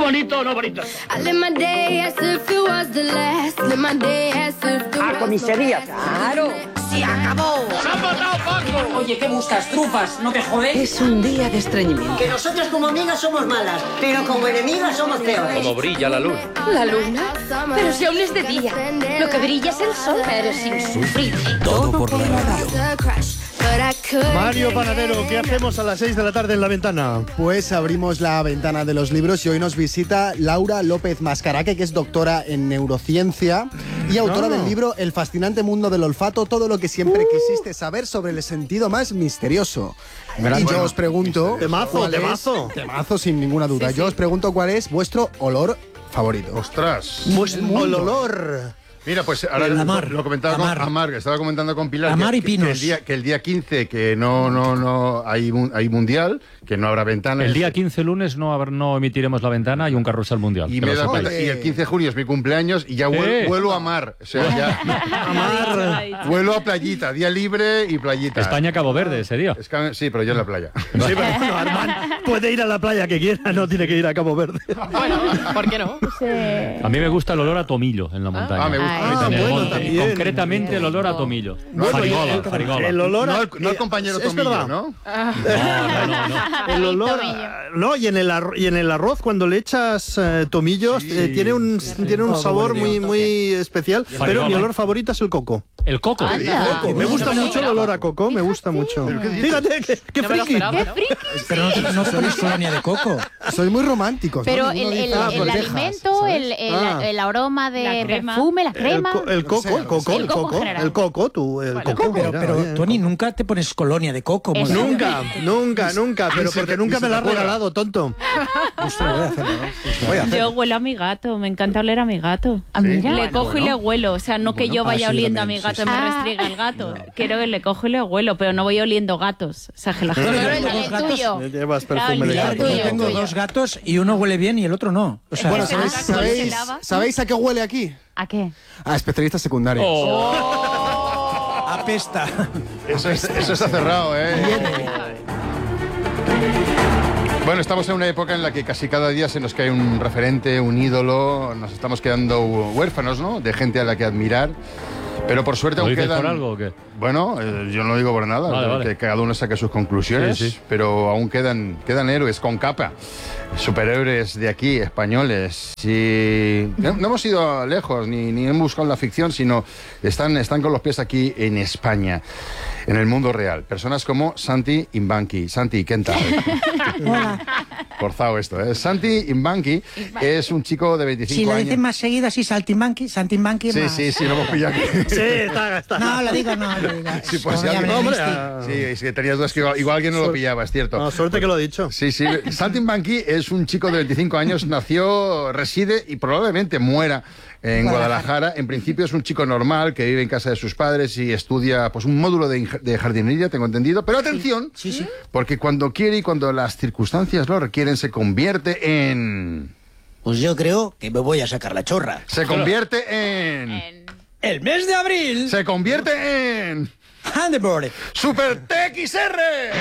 bonito o no bonito. A comisaría, claro. ¡Se acabó! ¡Se han matado, Paco! Oye, ¿qué buscas? ¿Trufas? ¿No te jodes? Es un día de estreñimiento. Que nosotras como amigas somos malas, pero como enemigas somos peores. Como brilla la luna. ¿La luna? Pero si aún es de día. Lo que brilla es el sol. Eres insufrible. Todo por la radio. Mario Panadero, ¿qué hacemos a las 6 de la tarde en La Ventana? Pues abrimos la ventana de los libros y hoy nos visita Laura López Mascaraque, que es doctora en neurociencia y autora del libro El fascinante mundo del olfato, todo lo que siempre quisiste saber sobre el sentido más misterioso. Y yo os pregunto... Temazo, sin ninguna duda. Yo os pregunto cuál es vuestro olor favorito. ¡Ostras! El olor... Mira, pues ahora lo comentaba con Amar, que estaba comentando con Pilar Amar y Pinos. que el día 15 que no hay mundial, que no habrá ventana. El día 15 lunes no emitiremos la ventana y un carrusel mundial. Y el 15 de junio es mi cumpleaños y ya vuelo a mar. O sea, ya vuelo a playita, día libre y playita. España-Cabo Verde ese día. Sí, pero yo en la playa. Sí, pero bueno, Armand puede ir a la playa que quiera, no tiene que ir a Cabo Verde. Bueno, ¿por qué no? A mí me gusta el olor a tomillo en la montaña. Me gusta. En el bueno, monte. también. Concretamente el olor a tomillo. Farigola. El olor a... No el compañero es Tomillo, verdad. ¿no? No. El olor no, y en el arroz cuando le echas tomillos tiene un sabor muy especial, pero mi olor favorito es el coco. ¿El coco? Me gusta mucho el olor a coco, me gusta mucho. Fíjate, qué friki. Pero no pones colonia de coco. Sois muy románticos. Pero ¿no? el alimento, el aroma de perfume, la crema... El coco. Pero Tony, nunca te pones colonia de coco. Nunca, pero porque nunca me la has regalado, tonto. Yo huelo a mi gato, me encanta oler a mi gato. Le cojo y le huelo, o sea, no que yo vaya oliendo a mi gato y me restriega el gato. Quiero que le cojo y le huelo, pero no voy oliendo gatos. O sea, que la gente... Llevas perfume de gato. Yo tengo dos gatos y uno huele bien y el otro no. O sea, Bueno, ¿sabéis a qué huele aquí? ¿A qué? A especialistas secundarios. apesta. Eso está cerrado, ¿eh? Bueno, estamos en una época en la que casi cada día se nos cae un referente, un ídolo, nos estamos quedando huérfanos, ¿no?, de gente a la que admirar. Pero por suerte aún quedan... por algo o qué? Bueno, yo no lo digo por nada, vale. Que cada uno saque sus conclusiones, sí. Pero aún quedan héroes con capa, superhéroes de aquí, españoles. Y no hemos ido lejos, ni hemos buscado la ficción, sino están con los pies aquí en España, en el mundo real. Personas como Santi Imbanqui. Santi, ¿qué tal? Hola. Forzado esto, ¿eh? Santi Imbanqui es un chico de 25 Si lo años. dicen más seguido así, Santimbanqui más... Sí, lo hemos pillado aquí. Sí, está. No, lo digo. Sí, pues ya es que tenía dudas que igual alguien no lo pillaba, es cierto. No, suerte que lo he dicho. Sí. Santi Imbanqui es un chico de 25 años, reside y probablemente muera en Guadalajara. En principio es un chico normal que vive en casa de sus padres y estudia pues un módulo de jardinería, tengo entendido. Pero atención, sí. Porque cuando quiere y cuando las circunstancias lo requieren, se convierte en... Pues yo creo que me voy a sacar la chorra. Se convierte en... ¡El mes de abril! Se convierte en... Handebore. ¡Super TXR!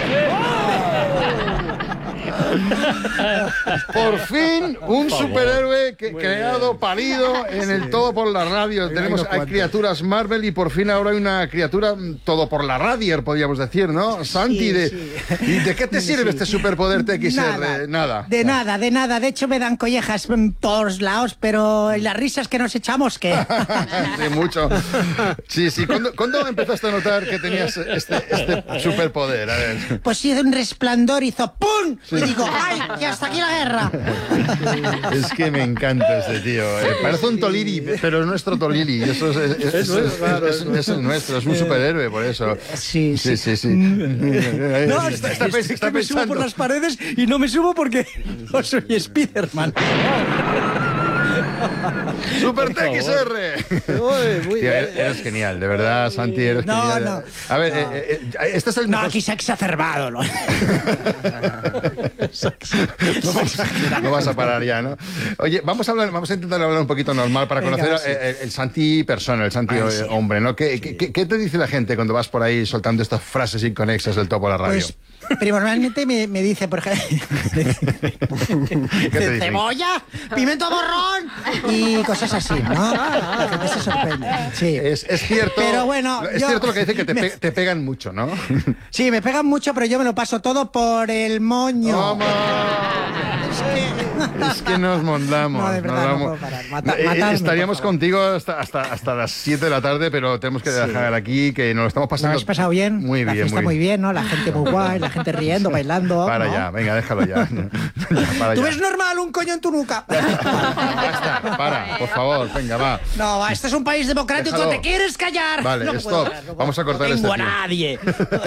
Por fin un superhéroe creado, parido en el Todo por la Radio. Hay criaturas Marvel y por fin ahora hay una criatura Todo por la Radio, podríamos decir, ¿no? Santi, ¿y de qué te sirve este superpoder TXR? Nada. De nada. De hecho me dan collejas por todos lados, pero las risas que nos echamos, ¿qué? Sí, mucho. Sí. ¿Cuándo empezaste a notar que tenías este superpoder? A ver. Pues hizo un resplandor, hizo ¡pum! Sí. Y digo, ¡ay! Y hasta aquí la guerra. Es que me encanta este tío. Parece un Tolili, pero es nuestro Tolili. Eso es nuestro, es un superhéroe, por eso. Sí. No, está me subo por las paredes y no me subo porque no soy Spiderman. ¡Super TXR! Muy bien. Eres genial, de verdad, Santi, eres genial. No. A ver, este es el mejor... aquí se ha exacerbado, ¿no? No vas a parar ya, ¿no? Oye, vamos a intentar hablar un poquito normal para conocer el Santi persona, el Santi hombre, ¿no? ¿Qué te dice la gente cuando vas por ahí soltando estas frases inconexas del Todo por la Radio? Pues normalmente me dice, por ejemplo, cebolla, pimiento morrón y cosas así, ¿no? La gente se sorprende. Sí. Es cierto. Pero bueno, es cierto lo que dice que te pegan mucho, ¿no? Sí, me pegan mucho, pero yo me lo paso todo por el moño. Es que nos mondamos. No, de verdad, no puedo parar. Estaríamos contigo hasta las 7 de la tarde, pero tenemos que dejar aquí, que nos lo estamos pasando. ¿Lo habéis pasado bien? Muy la bien, fiesta muy bien, ¿no? La gente muy guay, la gente riendo, bailando. Para ¿no? ya, venga, déjalo ya. Para ¿Tú ya. ves normal un coño en tu nuca? Basta, para, por favor, venga, va. No, este es un país democrático, Déjalo. ¿te quieres callar? Vale, no stop. Vamos a cortar no tengo este a tío. nadie.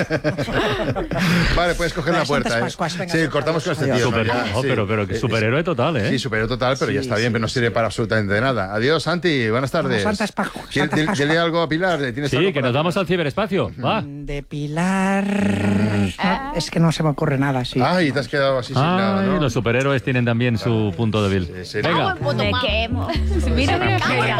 Vale, puedes coger la puerta. Santas Pascuas, venga, sí, cortamos con este Adiós. tío. ¿no? Super- Ya, no, sí. pero que superhéroe total, ¿eh? Sí, superhéroe total, pero ya está bien, pero no sirve para absolutamente nada. Adiós, Santi, buenas tardes. Santas Pascuas. Dile algo a Pilar. ¿Tienes algo Sí, que para- nos vamos al ciberespacio. Va. De Pilar... No, es que no se me ocurre nada, sí. Ay, te has quedado así sin nada, ¿no? Los superhéroes tienen también su punto débil. Venga. Me quemo. Mira, mira,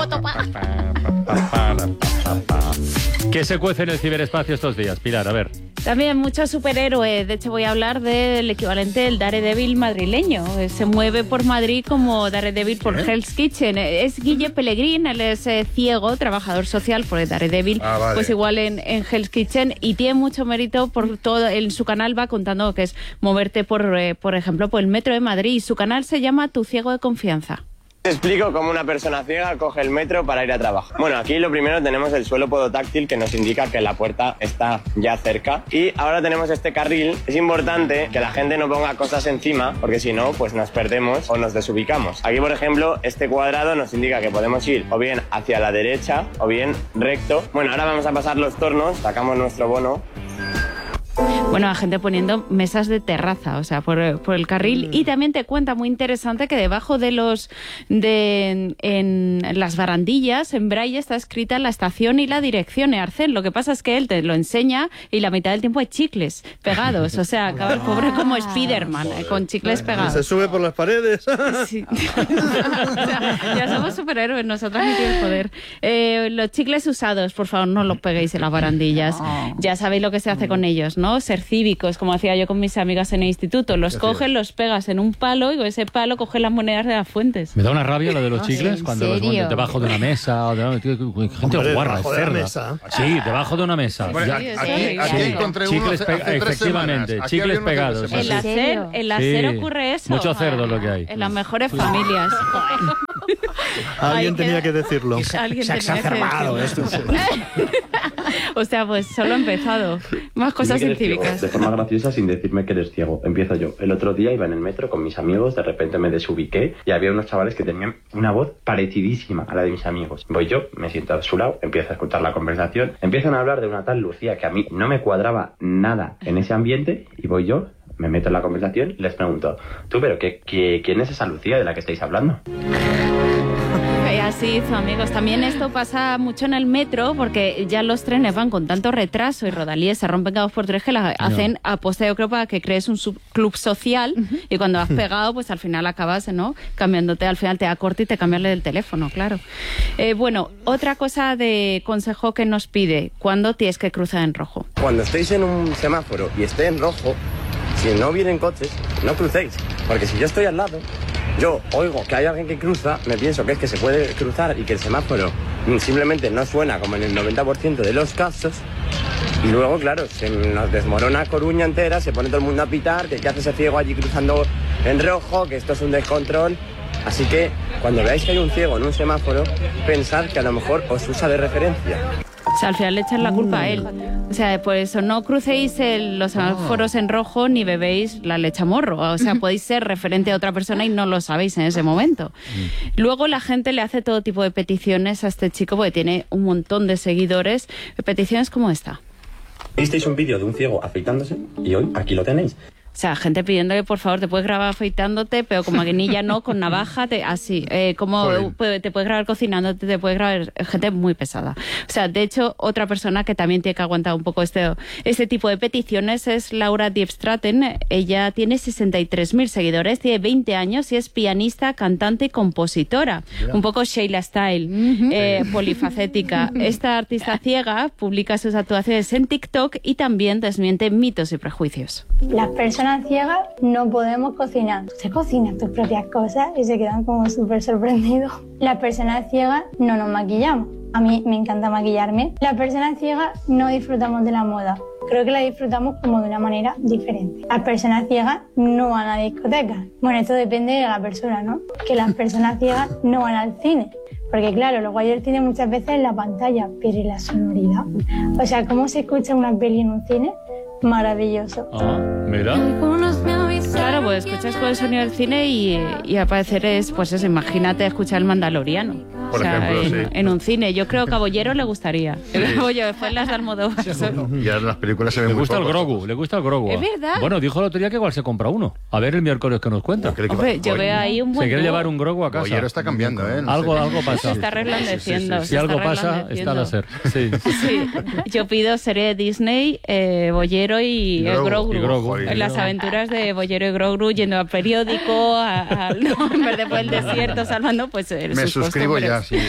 ¿Qué se cuece en el ciberespacio estos días, Pilar? A ver. También muchos superhéroes. De hecho, voy a hablar del equivalente del Daredevil madrileño. Se mueve por Madrid como Daredevil por Hell's Kitchen. Es Guille Pellegrín, él es ciego, trabajador social por el Daredevil, vale. pues igual en Hell's Kitchen, y tiene mucho mérito por todo. En su canal va contando que es moverte por ejemplo, por el metro de Madrid. Su canal se llama Tu Ciego de Confianza. Te explico cómo una persona ciega coge el metro para ir a trabajar. Bueno, aquí lo primero tenemos el suelo podotáctil, que nos indica que la puerta está ya cerca. Y ahora tenemos este carril. Es importante que la gente no ponga cosas encima, porque si no, pues nos perdemos o nos desubicamos. Aquí, por ejemplo, este cuadrado nos indica que podemos ir o bien hacia la derecha o bien recto. Bueno, ahora vamos a pasar los tornos, sacamos nuestro bono. Bueno, la gente poniendo mesas de terraza, o sea, por el carril. Y también te cuenta, muy interesante, que debajo de en las barandillas, en braille, está escrita la estación y la dirección, Arcén. Lo que pasa es que él te lo enseña y la mitad del tiempo hay chicles pegados. O sea, acaba el pobre como Spiderman, con chicles pegados. Se sube por las paredes. Sí. O sea, ya somos superhéroes, nosotros ni tiene poder. Los chicles usados, por favor, no los peguéis en las barandillas. Ya sabéis lo que se hace con ellos, ¿no? Ser cívicos, como hacía yo con mis amigas en el instituto. Los coges, los pegas en un palo y con ese palo coges las monedas de las fuentes. Me da una rabia lo de los chicles ¿en cuando los serio? ponen debajo de una mesa. O de, gente Hombre, guarra, debajo de la cerda. mesa. Sí, debajo de una mesa. Bueno, Ya- aquí encontré uno chicles hace 3 efectivamente, semanas. Aquí chicles había uno hace 3 pegados. semanas. En la SER Sí. ocurre eso. Mucho cerdo lo que hay. En las mejores familias. Alguien Ay, tenía que decirlo. Alguien Se ha tenía que exacerbado decirlo. esto. O sea, pues solo ha empezado. Más cosas Dime que eres científicas. ciego, de forma graciosa, sin decirme que eres ciego. Empiezo yo. El otro día iba en el metro con mis amigos, de repente me desubiqué y había unos chavales que tenían una voz parecidísima a la de mis amigos. Voy yo, me siento a su lado, empiezo a escuchar la conversación, empiezan a hablar de una tal Lucía que a mí no me cuadraba nada en ese ambiente y voy yo, me meto en la conversación y les pregunto, tú, pero ¿quién es esa Lucía de la que estáis hablando? Así hizo, amigos. También esto pasa mucho en el metro, porque ya los trenes van con tanto retraso y rodalíes se rompen cada 2 por 3 que la hacen a posta, yo creo, para que crees un subclub social, y cuando has pegado, pues al final acabas, ¿no?, cambiándote, al final te da corte y te cambiarle del teléfono, claro. Bueno, otra cosa de consejo que nos pide, ¿cuándo tienes que cruzar en rojo? Cuando estéis en un semáforo y esté en rojo, si no vienen coches, no crucéis. Porque si yo estoy al lado, yo oigo que hay alguien que cruza, me pienso que es que se puede cruzar y que el semáforo simplemente no suena como en el 90% de los casos. Y luego, claro, se nos desmorona Coruña entera, se pone todo el mundo a pitar, que qué hace ese ciego allí cruzando en rojo, que esto es un descontrol. Así que cuando veáis que hay un ciego en un semáforo, pensad que a lo mejor os usa de referencia. O sea, al final le echan la culpa a él. O sea, por eso no crucéis los semáforos en rojo ni bebéis la leche a morro. O sea, podéis ser referente a otra persona y no lo sabéis en ese momento. Luego la gente le hace todo tipo de peticiones a este chico porque tiene un montón de seguidores. Peticiones como esta. Visteis un vídeo de un ciego afeitándose y hoy aquí lo tenéis. O sea, gente pidiendo que por favor te puedes grabar afeitándote, pero con maquinilla no, con navaja, así. Como te puedes grabar cocinándote, te puedes grabar, gente muy pesada. O sea, de hecho, otra persona que también tiene que aguantar un poco este tipo de peticiones es Laura Diepstraten. Ella tiene 63.000 seguidores, tiene 20 años y es pianista, cantante y compositora. Un poco Sheila Style, polifacética. Esta artista ciega publica sus actuaciones en TikTok y también desmiente mitos y prejuicios. Las personas ciegas no podemos cocinar. Se cocinan tus propias cosas y se quedan como súper sorprendidos. Las personas ciegas no nos maquillamos. A mí me encanta maquillarme. Las personas ciegas no disfrutamos de la moda. Creo que la disfrutamos como de una manera diferente. Las personas ciegas no van a discotecas. Bueno, esto depende de la persona, ¿no? Que las personas ciegas no van al cine. Porque claro, lo guay del cine muchas veces es la pantalla, pero ¿y la sonoridad? O sea, ¿cómo se escucha una peli en un cine? Maravilloso. Ah, mira. Claro, pues escuchas con el sonido del cine y al parecer es, pues eso, imagínate escuchar El Mandaloriano. Por ejemplo, en un cine. Yo creo que a Bollero le gustaría. Oye, fue en las de Almodóvar. Y ahora las películas se ven Le muy gusta el pocos. Grogu, le gusta el Grogu. Es verdad. Bueno, dijo el otro día que igual se compra uno. A ver el miércoles que nos cuenta. Hombre, yo veo ahí un buen Se quiere dúo. llevar un Grogu a casa. Bollero está cambiando, ¿eh? No algo sé qué. pasa. Se está reblandeciendo. Si algo pasa, está la SER. Sí. Sí, yo pido serie de Disney, Bollero y el Grogu. Y Grogu. En las aventuras de Bollero y Grogu yendo al periódico, no, en vez de por el desierto, salvando, pues Me suscribo ya, sí.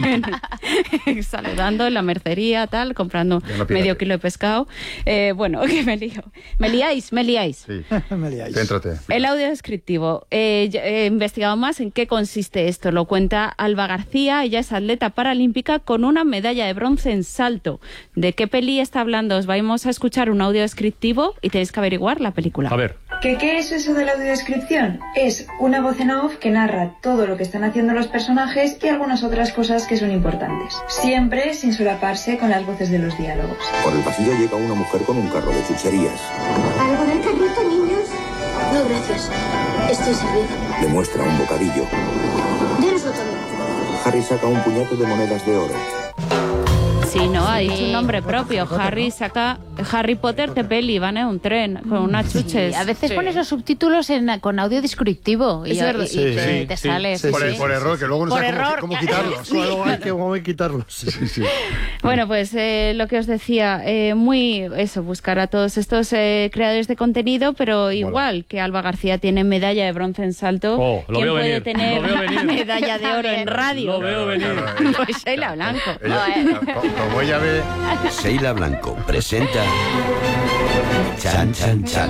Saludando en la mercería, tal, comprando no medio kilo de pescado. Bueno, que me lío. Me liáis. Sí. Céntrate. El audio descriptivo. He investigado más en qué consiste esto. Lo cuenta Alba García. Ella es atleta paralímpica con una medalla de bronce en salto. ¿De qué peli está hablando? Os vamos a escuchar un audio descriptivo y tenéis que averiguar la película. A ver. ¿Qué es eso de la audiodescripción? Es una voz en off que narra todo lo que están haciendo los personajes y algunas otras cosas que son importantes. Siempre sin solaparse con las voces de los diálogos. Por el pasillo llega una mujer con un carro de chucherías. ¿Algo del carrito, niños? No, gracias. Estoy servida. Le muestra un bocadillo. Dénoslo también. Harry saca un puñado de monedas de oro. Sí, no, ha dicho un nombre propio. Harry Potter de peli, van en un tren con unas chuches. Sí, a veces pones los subtítulos con audio descriptivo y, verdad. te sale. Sí, Por error, que luego no Por sabes error, cómo quitarlos. sí. ¿Cómo hay que quitarlos? Sí. Bueno, pues lo que os decía, buscar a todos estos creadores de contenido, pero igual que Alba García tiene medalla de bronce en salto, ¿quién puede tener medalla de oro en radio? Lo veo venir. Pues Sheila Blanco. Como ella ve... Sheila Blanco presenta Chan Chan Chan.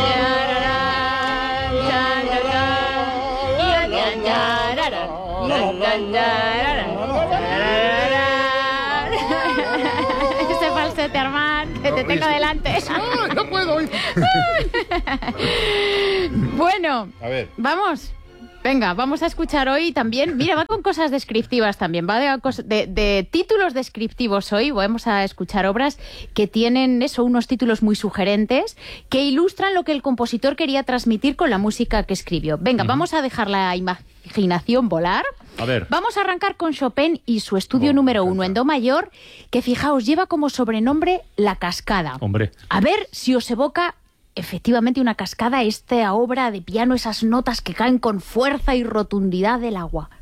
Ese falsete, Armand, que te tengo delante. No puedo. Bueno, A ver. vamos. Venga, vamos a escuchar hoy también. Mira, va con cosas descriptivas también. Va de títulos descriptivos hoy. Vamos a escuchar obras que tienen unos títulos muy sugerentes que ilustran lo que el compositor quería transmitir con la música que escribió. Venga, vamos a dejar la imaginación volar. A ver. Vamos a arrancar con Chopin y su estudio número 1 en do mayor, que fijaos, lleva como sobrenombre La Cascada. Hombre. A ver si os evoca efectivamente una cascada, esta obra de piano, esas notas que caen con fuerza y rotundidad del agua.